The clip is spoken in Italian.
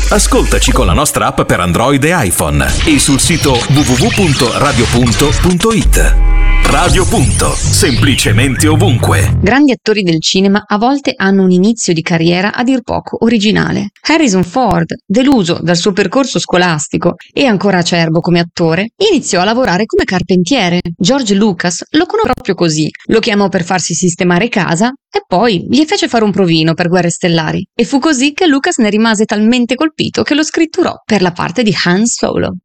Ascoltaci con la nostra app per Android e iPhone e sul sito www.radiopunto.it. Radio Punto, semplicemente ovunque. Grandi attori del cinema a volte hanno un inizio di carriera a dir poco originale. Harrison Ford, deluso dal suo percorso scolastico e ancora acerbo come attore, iniziò a lavorare come carpentiere. George Lucas lo conobbe proprio così. Lo chiamò per farsi sistemare casa e poi gli fece fare un provino per Guerre Stellari. E fu così che Lucas ne rimase talmente colpito che lo scritturò per la parte di Han Solo.